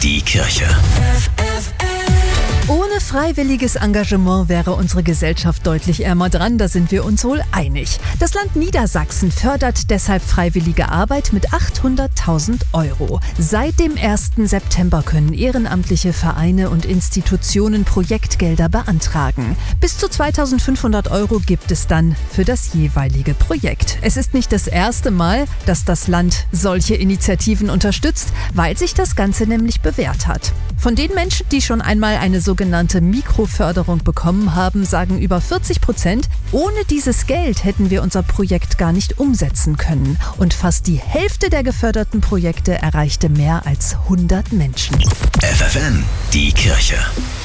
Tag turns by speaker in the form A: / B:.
A: die Kirche.
B: Ohne freiwilliges Engagement wäre unsere Gesellschaft deutlich ärmer dran, da sind wir uns wohl einig. Das Land Niedersachsen fördert deshalb freiwillige Arbeit mit 800.000 €. Seit dem 1. September können ehrenamtliche Vereine und Institutionen Projektgelder beantragen. Bis zu 2.500 € gibt es dann für das jeweilige Projekt. Es ist nicht das erste Mal, dass das Land solche Initiativen unterstützt, weil sich das Ganze nämlich bewährt hat. Von den Menschen, die schon einmal eine sogenannte Mikroförderung bekommen haben, sagen über 40%, ohne dieses Geld hätten wir unser Projekt gar nicht umsetzen können. Und fast die Hälfte der geförderten Projekte erreichte mehr als 100 Menschen.
A: FFN, die Kirche.